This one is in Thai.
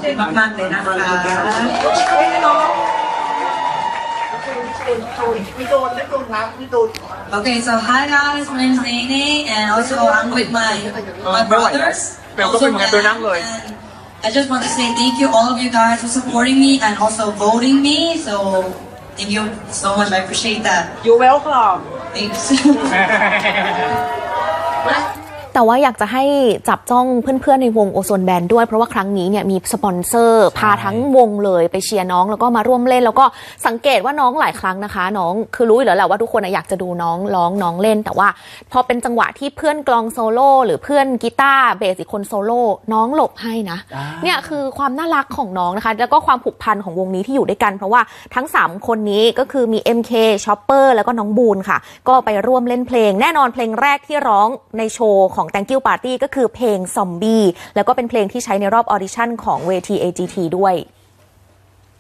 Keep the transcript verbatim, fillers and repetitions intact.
คุณมากๆเลยนะคะOkay, so hi guys, my name is Nene, and also I'm with my my brothers. Also, and I just want to say thank you all of you guys for supporting me and also voting me. So thank you so much. I appreciate that. You're welcome. Thanks. แต่ว่าอยากจะให้จับจ้องเพื่อนๆในวงโอโซนแบนด์ด้วยเพราะว่าครั้งนี้เนี่ยมีสปอนเซอร์พาทั้งวงเลยไปเชียร์น้องแล้วก็มาร่วมเล่นแล้วก็สังเกตว่าน้องหลายครั้งนะคะน้องคือรู้อยู่แล้วแหละว่าทุกคนอยากจะดูน้องร้องน้องเล่นแต่ว่าพอเป็นจังหวะที่เพื่อนกลองโซโล่หรือเพื่อนกีตาร์เบสอีกคนโซโล่น้องหลบให้นะเนี่ยคือความน่ารักของน้องนะคะแล้วก็ความผูกพันของวงนี้ที่อยู่ด้วยกันเพราะว่าทั้งสามคนนี้ก็คือมี เอ็ม เค Chopper แล้วก็น้องบูนค่ะก็ไปร่วมเล่นเพลงแน่นอนเพลงแรกที่ร้องในโชว์ของ Thank You Party ก็คือเพลงซอมบี้แล้วก็เป็นเพลงที่ใช้ในรอบออดิชั่นของเวที เอ จี ที ด้วย